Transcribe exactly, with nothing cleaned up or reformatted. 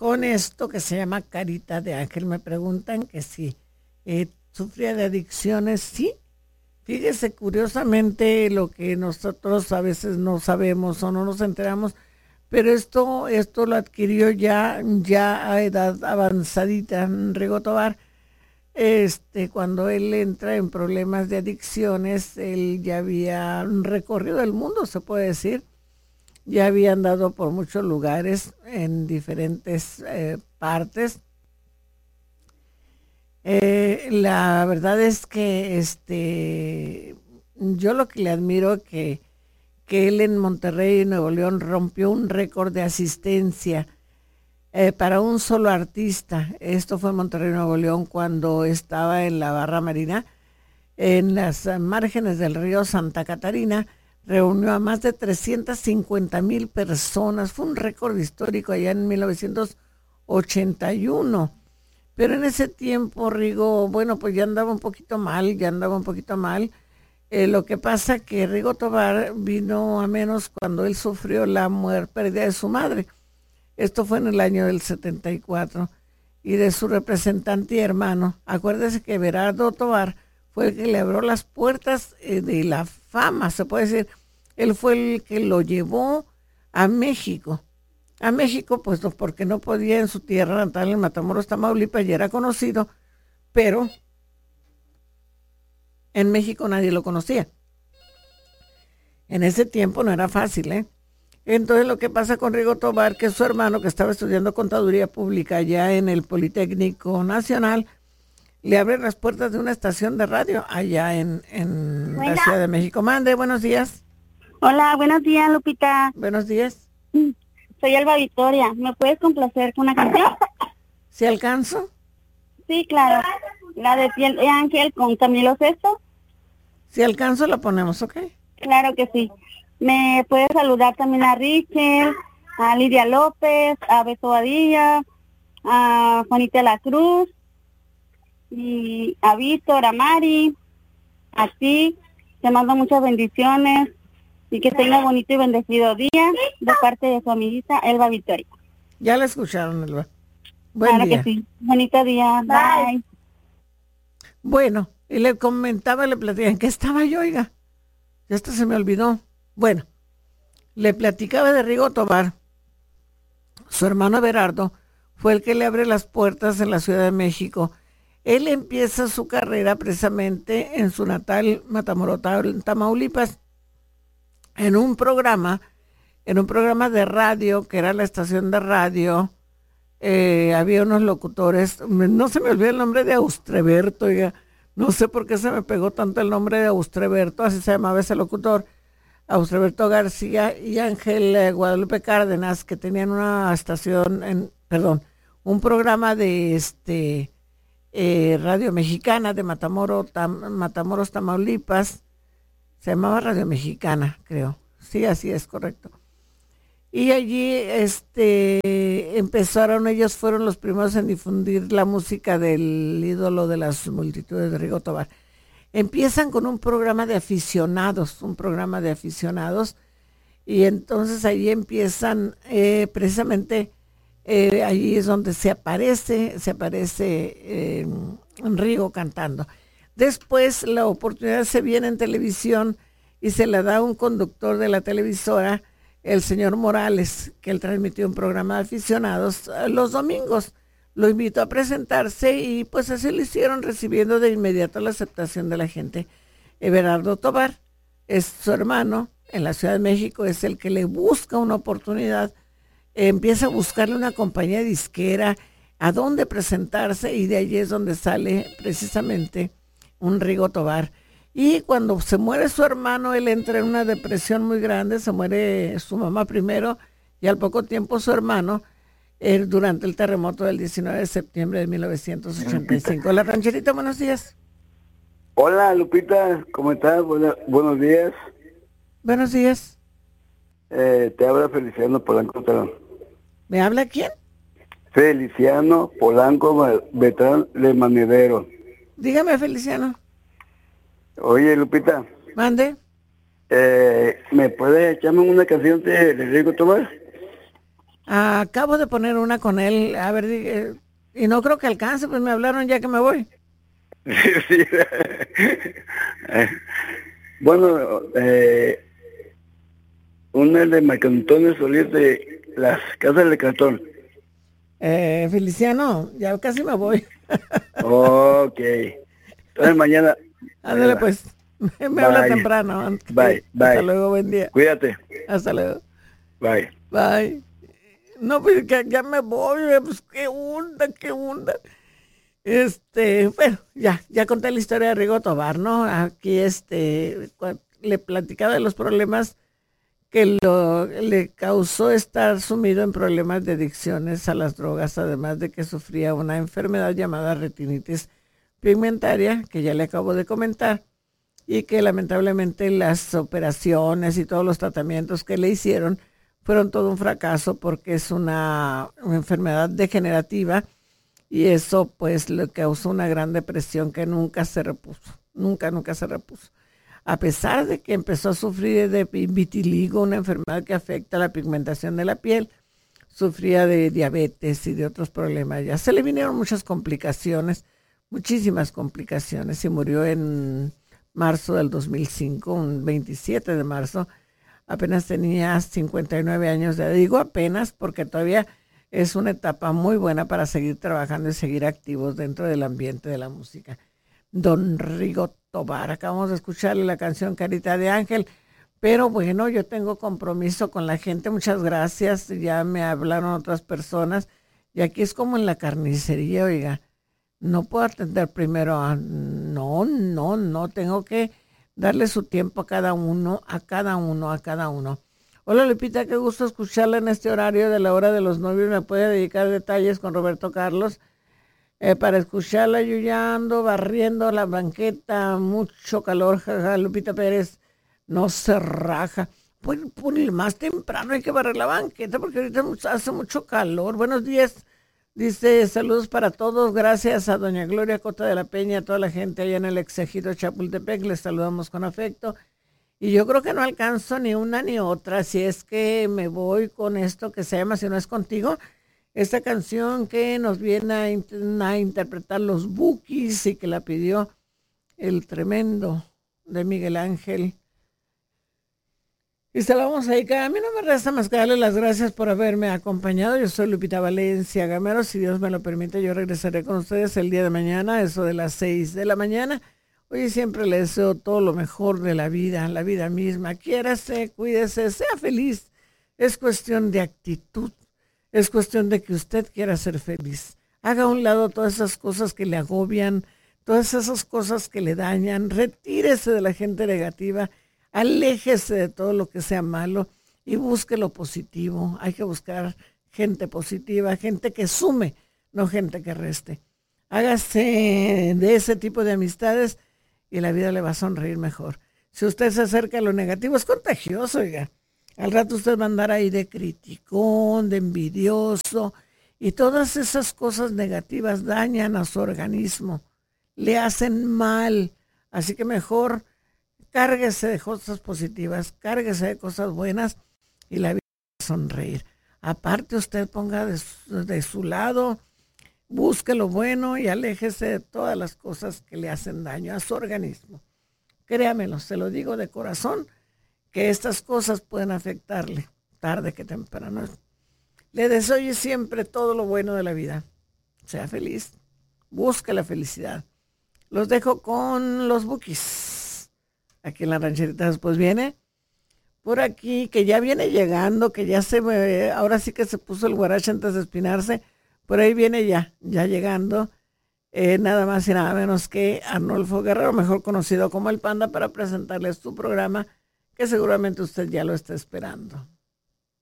con esto que se llama Carita de Ángel. Me preguntan que si eh, sufría de adicciones. Sí, fíjese, curiosamente lo que nosotros a veces no sabemos o no nos enteramos, pero esto, esto lo adquirió ya, ya a edad avanzadita Rigo Tobar. Este, cuando él entra en problemas de adicciones, él ya había recorrido el mundo, se puede decir. Ya había andado por muchos lugares en diferentes eh, partes. Eh, la verdad es que este, yo lo que le admiro que que él en Monterrey, Nuevo León, rompió un récord de asistencia eh, para un solo artista. Esto fue en Monterrey, Nuevo León, cuando estaba en la Barra Marina, en las márgenes del río Santa Catarina. Reunió a más de trescientas cincuenta mil personas. Fue un récord histórico allá en mil novecientos ochenta y uno. Pero en ese tiempo, Rigo, bueno, pues ya andaba un poquito mal, ya andaba un poquito mal. Eh, lo que pasa que Rigo Tobar vino a menos cuando él sufrió la muerte, pérdida de su madre. Esto fue en el año del setenta y cuatro. Y de su representante y hermano. Acuérdese que Berardo Tobar fue el que le abrió las puertas eh, de la fama, se puede decir. Él fue el que lo llevó a México. A México, pues no, porque no podía en su tierra natal, en Matamoros, Tamaulipas, ya era conocido, pero en México nadie lo conocía. En ese tiempo no era fácil, ¿eh? Entonces lo que pasa con Rigo Tobar, que es su hermano que estaba estudiando contaduría pública allá en el Politécnico Nacional, le abre las puertas de una estación de radio allá en, en la Ciudad de México. Mande, buenos días. Hola, buenos días, Lupita. Buenos días. Soy Alba Victoria. ¿Me puedes complacer con una canción? ¿Si alcanzo? Sí, claro. La de Piel de Ángel con Camilo Sesto. Si alcanzo la ponemos, ¿ok? Claro que sí. Me puedes saludar también a Richel, a Lidia López, a Beto Badilla, a Juanita de la Cruz, y a Víctor, a Mari, a ti. Te mando muchas bendiciones y que tenga bonito y bendecido día de parte de su amiguita Elba Victoria. Ya la escucharon, Elba. Buen claro día. que sí. Bonito día. Bye. Bye. Bueno, y le comentaba, le platicaba, ¿en qué estaba yo, oiga? Ya hasta se me olvidó. Bueno, le platicaba de Rigo Tobar. Su hermano Berardo fue el que le abre las puertas en la Ciudad de México. Él empieza su carrera precisamente en su natal Matamoros, Tamaulipas, en un programa, en un programa de radio, que era la estación de radio. Eh, había unos locutores, no se me olvida el nombre de Austreberto, oiga, no sé por qué se me pegó tanto el nombre de Austreberto, así se llamaba ese locutor, Austreberto García y Ángel eh, Guadalupe Cárdenas, que tenían una estación, en, perdón, un programa de este eh, Radio Mexicana de Matamoros, Tam, Matamoros, Tamaulipas, se llamaba Radio Mexicana, creo, sí, así es, correcto. Y allí este, empezaron, ellos fueron los primeros en difundir la música del ídolo de las multitudes de Rigo Tobar. Empiezan con un programa de aficionados, un programa de aficionados, y entonces ahí empiezan eh, precisamente, eh, allí es donde se aparece, se aparece eh, Rigo cantando. Después la oportunidad se viene en televisión y se la da a un conductor de la televisora, el señor Morales, que él transmitió un programa de aficionados los domingos. Lo invitó a presentarse y pues así lo hicieron, recibiendo de inmediato la aceptación de la gente. Berardo Tobar es su hermano en la Ciudad de México, es el que le busca una oportunidad, eh, empieza a buscarle una compañía disquera, a dónde presentarse, y de allí es donde sale precisamente un Rigo Tobar. Y cuando se muere su hermano, él entra en una depresión muy grande, se muere su mamá primero y al poco tiempo su hermano, eh, durante el terremoto del diecinueve de septiembre de mil novecientos ochenta y cinco. La Rancherita, buenos días. Hola Lupita, ¿cómo estás? Buena, buenos días. Buenos días. Eh, te habla Feliciano Polanco Betrán. ¿Me habla quién? Feliciano Polanco Betrán de Manedero. Dígame, Feliciano. Oye, Lupita. Mande. Eh, ¿Me puedes echarme una canción de, de Rigo Tobar? Acabo de poner una con él, a ver, eh, y no creo que alcance, pues me hablaron ya que me voy. Sí. Eh, bueno, eh, una de Marco Antonio Solís de Las Casas de Cartón. Eh, Feliciano, ya casi me voy. Ok. Entonces mañana. Ándale pues, me, me habla temprano. Bye, bye. Hasta luego, buen día. Cuídate. Hasta luego. Bye. Bye. No, pues que ya me voy, pues qué onda, qué onda. Este, bueno, ya, ya conté la historia de Rigo Tobar, ¿no? Aquí este, le platicaba de los problemas que lo, le causó estar sumido en problemas de adicciones a las drogas, además de que sufría una enfermedad llamada retinitis pigmentaria, que ya le acabo de comentar, y que lamentablemente las operaciones y todos los tratamientos que le hicieron fueron todo un fracaso porque es una, una enfermedad degenerativa y eso pues le causó una gran depresión que nunca se repuso, nunca, nunca se repuso. A pesar de que empezó a sufrir de vitiligo, una enfermedad que afecta la pigmentación de la piel, sufría de diabetes y de otros problemas. Ya se le vinieron muchas complicaciones, muchísimas complicaciones, y murió en marzo del dos mil cinco, un veintisiete de marzo. Apenas tenía cincuenta y nueve años de edad. Digo apenas porque todavía es una etapa muy buena para seguir trabajando y seguir activos dentro del ambiente de la música. Don Rigo Tobar, acabamos de escucharle la canción Carita de Ángel, pero bueno, yo tengo compromiso con la gente, muchas gracias, ya me hablaron otras personas, y aquí es como en la carnicería, oiga, no puedo atender primero a, no, no, no, tengo que darle su tiempo a cada uno, a cada uno, a cada uno. Hola Lupita, qué gusto escucharla en este horario de la hora de los novios, me puede dedicar detalles con Roberto Carlos. Eh, para escucharla, yo ya ando barriendo la banqueta, mucho calor, jaja, Lupita Pérez no se raja. Pues, pues más temprano hay que barrer la banqueta porque ahorita hace mucho calor. Buenos días, dice, saludos para todos, gracias a doña Gloria Cota de la Peña, a toda la gente allá en el Exegido Chapultepec, les saludamos con afecto. Y yo creo que no alcanzo ni una ni otra, si es que me voy con esto que se llama Si no es contigo, esta canción que nos viene a, in- a interpretar los Bukis y que la pidió el tremendo de Miguel Ángel. Y se la vamos a dedicar. A mí no me resta más que darle las gracias por haberme acompañado. Yo soy Lupita Valencia Gamero. Si Dios me lo permite, yo regresaré con ustedes el día de mañana, eso de las seis de la mañana. Hoy siempre les deseo todo lo mejor de la vida, la vida misma. Quiérase, cuídese, sea feliz. Es cuestión de actitud. Es cuestión de que usted quiera ser feliz. Haga a un lado todas esas cosas que le agobian, todas esas cosas que le dañan. Retírese de la gente negativa. Aléjese de todo lo que sea malo y busque lo positivo. Hay que buscar gente positiva, gente que sume, no gente que reste. Hágase de ese tipo de amistades y la vida le va a sonreír mejor. Si usted se acerca a lo negativo, es contagioso, oiga. Al rato usted va a andar ahí de criticón, de envidioso, y todas esas cosas negativas dañan a su organismo, le hacen mal. Así que mejor cárguese de cosas positivas, cárguese de cosas buenas y la vida va a sonreír. Aparte usted ponga de su, de su lado, busque lo bueno y aléjese de todas las cosas que le hacen daño a su organismo. Créamelo, se lo digo de corazón, que estas cosas pueden afectarle tarde que temprano. Le deseo siempre todo lo bueno de la vida. Sea feliz, busque la felicidad. Los dejo con los Bukis. Aquí en la rancherita después viene por aquí, que ya viene llegando, que ya se me, ahora sí que se puso el guarache antes de espinarse. Por ahí viene ya, ya llegando. Eh, nada más y nada menos que Arnolfo Guerrero, mejor conocido como El Panda, para presentarles su programa, que seguramente usted ya lo está esperando.